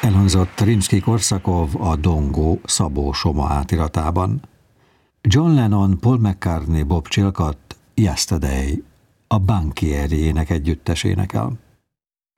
Elhangzott Rimszky-Korsakov a Dongó Szabó Soma átiratában. John Lennon, Paul McCartney, Bob Chilcott Yesterday a Bankieri énekegyüttes énekel.